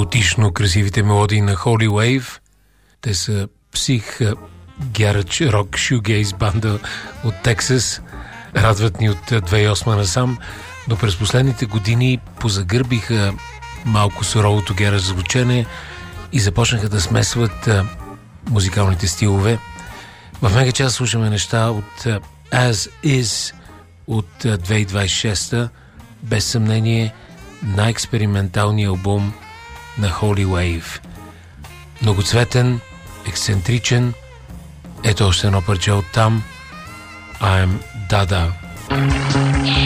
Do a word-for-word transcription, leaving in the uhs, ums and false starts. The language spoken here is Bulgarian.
хаотично красивите мелодии на Holy Wave. Те са псих гярач рок шугейз банда от Тексас. Радват ни от две хиляди и осма насам, но през последните години позагърбиха малко суровото гярач звучене и започнаха да смесват а, музикалните стилове. В мега час слушаме неща от а, As Is от а, две хиляди двадесет и шеста, без съмнение най-експерименталният албум на Holy Wave. Многоцветен, ексцентричен. Ето още едно парче от там. I'm Dada.